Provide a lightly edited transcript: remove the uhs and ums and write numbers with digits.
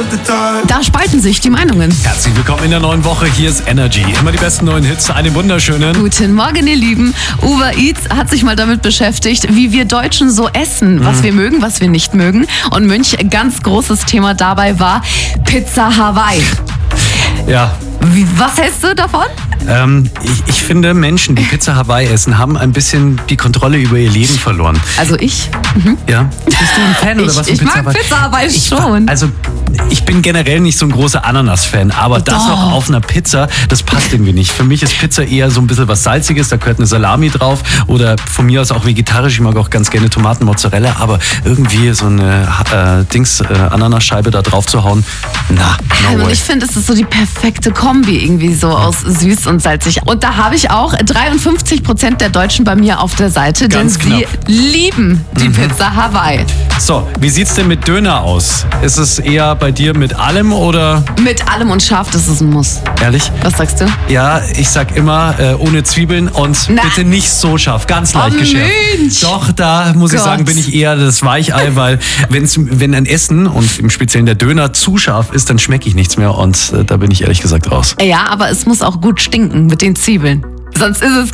Da spalten sich die Meinungen. Herzlich willkommen in der neuen Woche. Hier ist Energy. Immer die besten neuen Hits. Einen wunderschönen. Guten Morgen, ihr Lieben. Uber Eats hat sich mal damit beschäftigt, wie wir Deutschen so essen, was wir mögen, was wir nicht mögen. Und Münch, ganz großes Thema dabei war Pizza Hawaii. Ja. Was hältst du davon? Ich finde, Menschen, die Pizza Hawaii essen, haben ein bisschen die Kontrolle über ihr Leben verloren. Also ich? Ja? Bist du ein Fan oder was? Ich mag Pizza Hawaii schon. Also ich bin generell nicht so ein großer Ananas-Fan, aber das noch auf einer Pizza, das passt irgendwie nicht. Für mich ist Pizza eher so ein bisschen was Salziges, da gehört eine Salami drauf oder von mir aus auch vegetarisch. Ich mag auch ganz gerne Tomaten, Mozzarella, aber irgendwie so eine Ananasscheibe da drauf zu hauen, no way. Ich finde, es ist so die perfekte Kombi irgendwie so aus süß und salzig. Und da habe ich auch 53% der Deutschen bei mir auf der Seite, Ganz denn sie lieben die Pizza Hawaii. So, wie sieht's denn mit Döner aus? Ist es eher bei dir mit allem oder? Mit allem und scharf, das ist ein Muss. Ehrlich? Was sagst du? Ja, ich sag immer ohne Zwiebeln und bitte nicht so scharf, ganz leicht geschärft. Mensch. Doch, da muss ich sagen, bin ich eher das Weichei, weil wenn ein Essen und im Speziellen der Döner zu scharf ist, dann schmecke ich nichts mehr und da bin ich ehrlich gesagt raus. Ja, aber es muss auch gut stinken mit den Zwiebeln. Sonst ist es